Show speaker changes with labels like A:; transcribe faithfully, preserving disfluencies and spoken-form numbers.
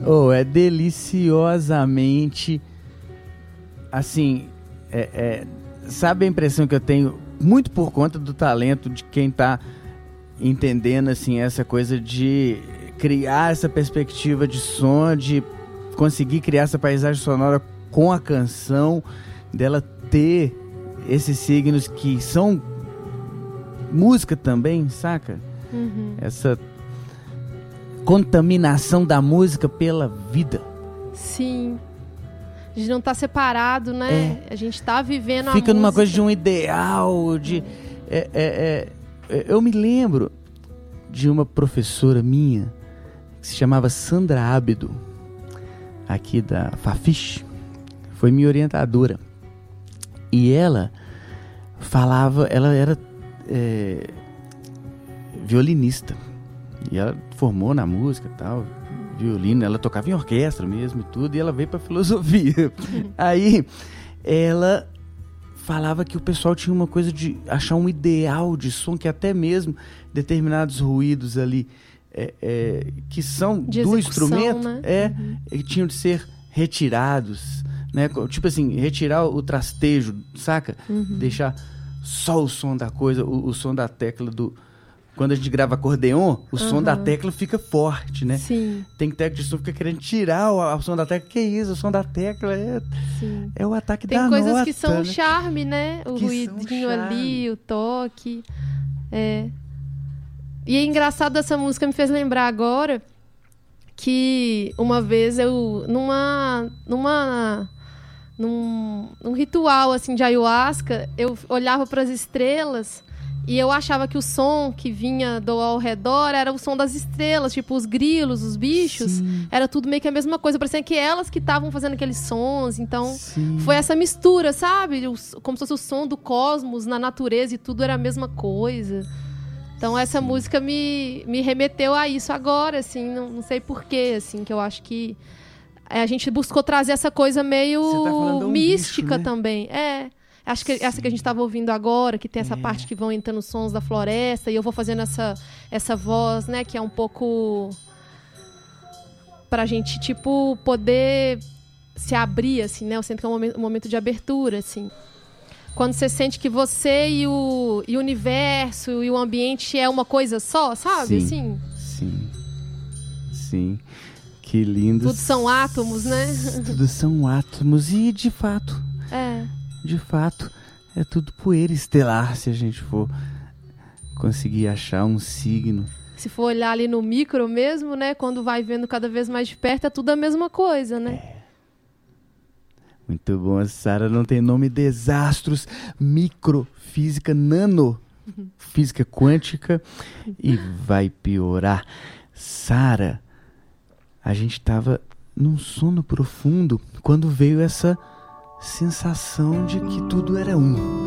A: Oh, é deliciosamente, assim, é, é, sabe a impressão que eu tenho, muito por conta do talento de quem tá entendendo, assim, essa coisa de criar essa perspectiva de som, de conseguir criar essa paisagem sonora com a canção, dela ter esses signos que são música também, saca?
B: Uhum.
A: Essa contaminação da música pela vida.
B: Sim. A gente não tá separado, né? É. A gente tá vivendo a música.
A: Fica numa coisa de um ideal, de... É, é, é, eu me lembro de uma professora minha que se chamava Sandra Ábido, aqui da Fafiche, foi minha orientadora. E ela falava, ela era é, violinista. E ela formou na música e tal, violino, ela tocava em orquestra mesmo e tudo, e ela veio pra filosofia. Aí, ela falava que o pessoal tinha uma coisa de achar um ideal de som, que até mesmo determinados ruídos ali, é, é, que são
B: de
A: do
B: execução,
A: instrumento,
B: né?
A: é,
B: uhum.
A: que tinham de ser retirados, né? Tipo assim, retirar o trastejo, saca?
B: Uhum.
A: Deixar só o som da coisa, o, o som da tecla do... Quando a gente grava acordeon, o som
B: uhum.
A: da tecla fica forte, né?
B: Sim.
A: Tem técnico de som que fica querendo tirar o, o som da tecla. Que isso? O som da tecla é, é o ataque
B: Tem
A: da nota.
B: Tem coisas que são
A: né?
B: um charme, né? O
A: que
B: ruidinho ali, o toque. É. E é engraçado, essa música me fez lembrar agora que uma vez eu, numa... numa num, num ritual assim de ayahuasca, eu olhava para as estrelas e eu achava que o som que vinha do ao redor era o som das estrelas, tipo os grilos, os bichos. Sim. Era tudo meio que a mesma coisa, parecia que elas que estavam fazendo aqueles sons. Então, Sim. foi essa mistura, sabe? O, como se fosse o som do cosmos na natureza e tudo era a mesma coisa. Então, essa Sim. música me, me remeteu a isso agora, assim, não, não sei porquê, assim, que eu acho que a gente buscou trazer essa coisa meio tá mística, bicho, né? Também. É. Acho que Sim. essa que a gente estava ouvindo agora, que tem essa é. parte que vão entrando os sons da floresta, e eu vou fazendo essa, essa voz, né, que é um pouco pra gente, tipo, poder se abrir, assim, né? Eu sinto que é um momento, um momento de abertura, assim. Quando você sente que você e o, e o universo e o ambiente é uma coisa só, sabe?
A: Sim.
B: Assim?
A: Sim. Sim. Que lindo.
B: Tudo são átomos, né?
A: Tudo são átomos e, de fato...
B: É...
A: De fato, é tudo poeira estelar, se a gente for conseguir achar um signo.
B: Se for olhar ali no micro mesmo, né? Quando vai vendo cada vez mais de perto, é tudo a mesma coisa, né?
A: É. Muito bom, a Sara não tem nome. Desastros, microfísica, nano, uhum. física quântica e vai piorar. Sara, a gente estava num sono profundo quando veio essa... sensação de que tudo era um.